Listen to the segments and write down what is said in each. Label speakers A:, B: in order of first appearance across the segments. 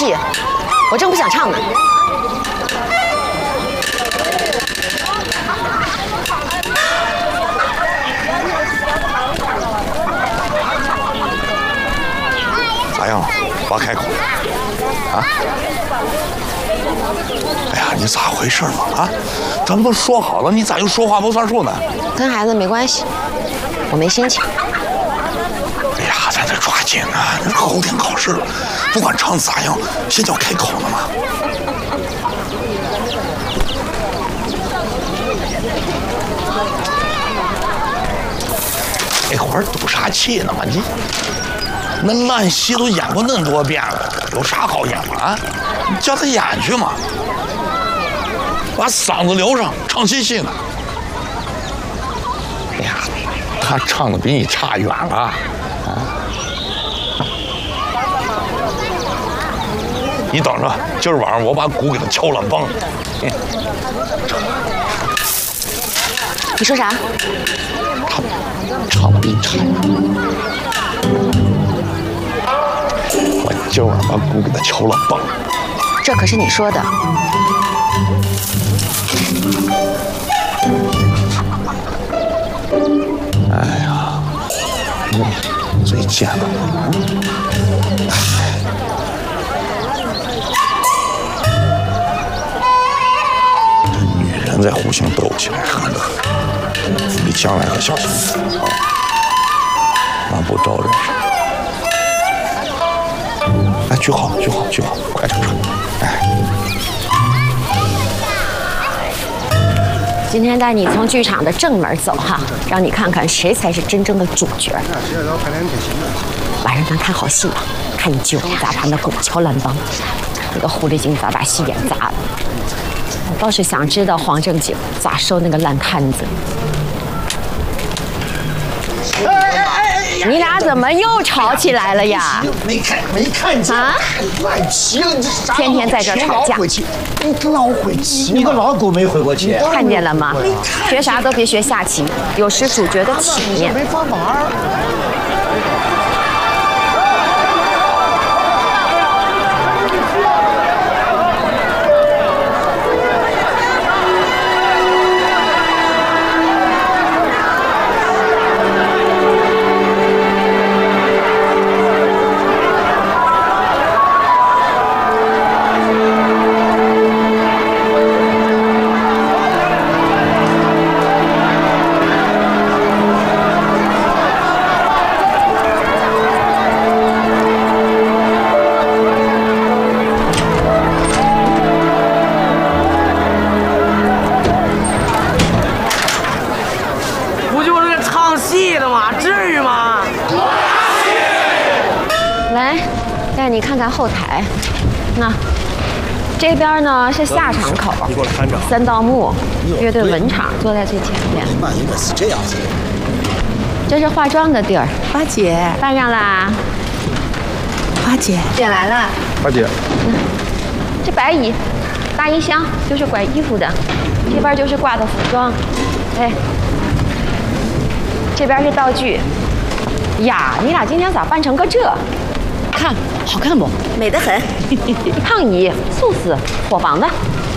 A: 戏，我正不想唱呢。
B: 咋样了？别开口啊！哎呀，你咋回事嘛？啊，咱们都说好了，你咋又说话不算数呢？
A: 跟孩子没关系，我没心情。
B: 哎呀，咱得抓紧啊！那后天考试了，不管唱咋样，先叫开口了嘛。这会儿赌啥气呢嘛？那烂戏都演过那么多遍了，有啥好演的啊？你叫他演去嘛，把嗓子留上，唱新戏呢。哎呀，他唱的比你差远了啊！你等着，今儿晚上我把鼓给他敲烂崩。
A: 你说啥？
B: 他唱的比你差远。我今晚把鼓给他敲烂崩。
A: 这可是你说的。
B: 哎呀，最贱的。这女人在互相斗起来，恨得很。你将来可小心啊，那不招人事。哎，举好，举好，举好，快点唱！哎，
A: 今天带你从剧场的正门走哈，让你看看谁才是真正的主角。晚上咱看好戏吧，看你舅咋把那鼓敲烂梆，那个狐狸精咋把戏演砸了。我倒是想知道黄正经咋收那个烂摊子。你俩怎么又吵起来了呀？
C: 没看见啊！赖皮了，你啥？
A: 天天在这吵架。
C: 你老回棋，你个老狗没回过棋。
A: 看见了吗？学啥都别学下棋，有失主角的体面。
C: 没法玩。
A: 带你看看后台，那这边呢是下场口，三道木乐队文场坐在最前面。
C: 应该是这样子。
A: 这是化妆的地儿。
D: 花姐，
A: 办上啦。
D: 花姐，
A: 姐来了。
B: 花姐，
A: 这白椅，大衣箱就是拐衣服的，这边就是挂的服装。哎，这边是道具。呀，你俩今天咋扮成个这？看，好看不？
D: 美得很。
A: 烫椅、素丝、伙房的。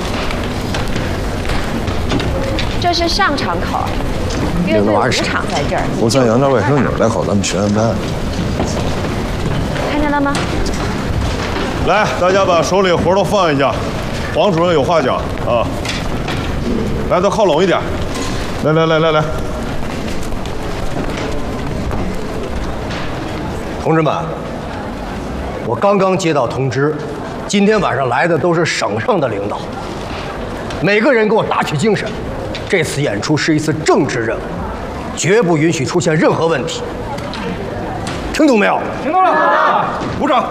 A: 这是上场口，乐队舞场在这儿。
E: 我想让这外甥女来考咱们学院班。
A: 看见了吗？
E: 来，大家把手里活都放一下，黄主任有话讲啊。来，都靠拢一点。来。
F: 同志们，我刚刚接到通知，今天晚上来的都是省上的领导，每个人给我打起精神。这次演出是一次政治任务，绝不允许出现任何问题。听懂没有？
E: 听到了，鼓掌。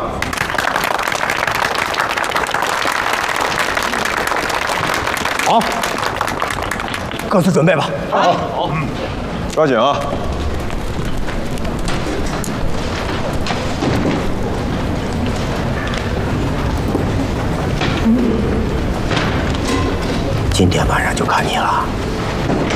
F: 好，各自准备吧。
E: 好，抓紧啊！
F: 今天晚上就看你了。